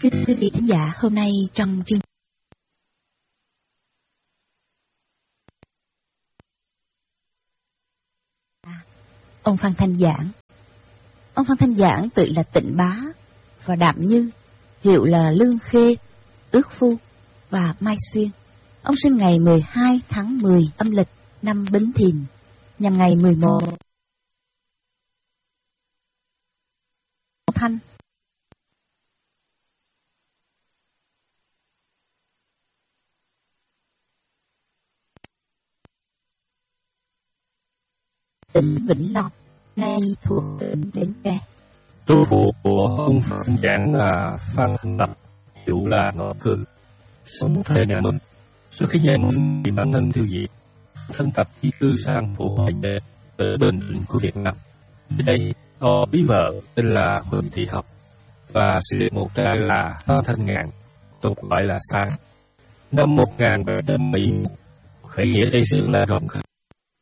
Kính quý vị khán giả, hôm nay trong chương ông Phan Thanh Giảng. Ông Phan Thanh Giảng tự là Tịnh Bá và Đạm Như, hiệu là Lương Khê, Ước Phu và Mai Xuyên. Ông sinh ngày 12 tháng 10 âm lịch năm Bính Thìn, nhằm ngày 11 Thanh. Tỉnh Vĩnh Long, nay thuộc tỉnh Bến Tre. Tu phụ của ông Phan Giảng là Phan Thanh Lập, hiệu là Ngọ Cự, sống thời nhà Minh. Sau khi nhà Minh bị bản thân tiêu diệt, Thanh Lập di cư sang phủ Hoài Đê ở bên Định của Việt Nam. Ở đây, họ bí vợ tên là Huỳnh Thị Học và sinh được một trai là Phan Thanh Ngạn, tục gọi là Sang. Năm 1770, khởi nghĩa Tây Sơn là rộng khắp.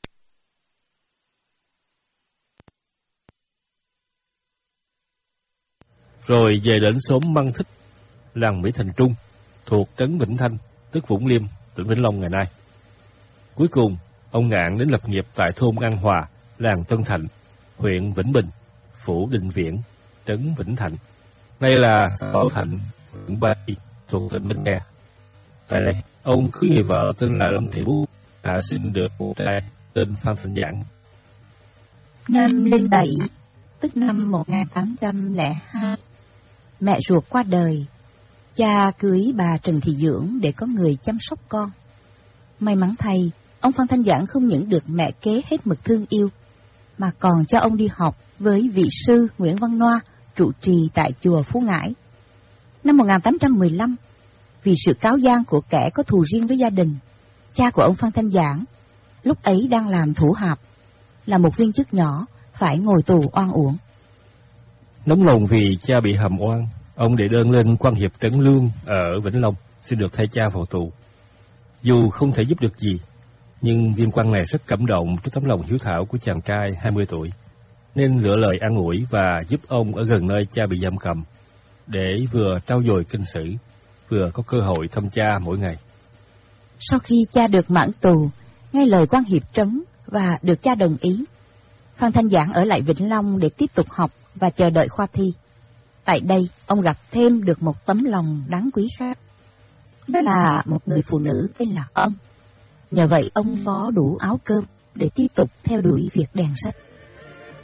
Rồi về đến xóm Măng Thích, làng Mỹ Thành Trung, thuộc trấn Vĩnh Thanh, tức Vũng Liêm, tỉnh Vĩnh Long ngày nay. Cuối cùng, ông Ngạn đến lập nghiệp tại thôn An Hòa, làng Tân Thạnh, huyện Vĩnh Bình, phủ Định Viễn, trấn Vĩnh Thạnh. Nay là Bảo Thạnh, huyện Ba Chi, thuộc tỉnh Bến Tre. Tại đây, ông cưới người vợ tên là Lâm Thị Bú, đã sinh được một trai tên Phan Thanh Giảng. Năm lên 7, tức năm 1802, mẹ ruột qua đời, cha cưới bà Trần Thị Dưỡng để có người chăm sóc con. May mắn thay, ông Phan Thanh Giảng không những được mẹ kế hết mực thương yêu, mà còn cho ông đi học với vị sư Nguyễn Văn Noa, trụ trì tại chùa Phú Ngãi. Năm 1815, vì sự cáo gian của kẻ có thù riêng với gia đình, cha của ông Phan Thanh Giảng, lúc ấy đang làm thủ hạp, là một viên chức nhỏ, phải ngồi tù oan uổng. Nóng lòng vì cha bị hàm oan, ông đệ đơn lên quan hiệp Trấn Lương ở Vĩnh Long, xin được thay cha vào tù. Dù không thể giúp được gì, nhưng viên quan này rất cảm động trước tấm lòng hiếu thảo của chàng trai 20 tuổi, nên lựa lời an ủi và giúp ông ở gần nơi cha bị giam cầm, để vừa trau dồi kinh sử, vừa có cơ hội thăm cha mỗi ngày. Sau khi cha được mãn tù, nghe lời quan hiệp trấn và được cha đồng ý, Phan Thanh Giảng ở lại Vĩnh Long để tiếp tục học và chờ đợi khoa thi. Tại đây, ông gặp thêm được một tấm lòng đáng quý khác. Đó là một người phụ nữ tên là Ân. Nhờ vậy, ông có đủ áo cơm để tiếp tục theo đuổi việc đèn sách.